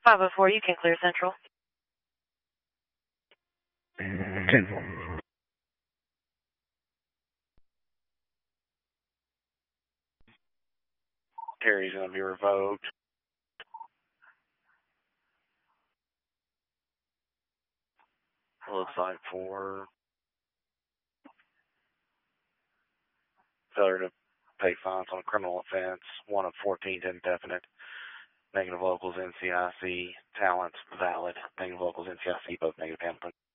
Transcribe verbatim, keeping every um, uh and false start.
five oh four, you can clear Central. ten four. Carrie's going to be revoked. Looks like for failure to pay fines on a criminal offense, one of fourteen indefinite. Negative locals, N C I C, talent, valid. Negative locals, N C I C, both negative handprint.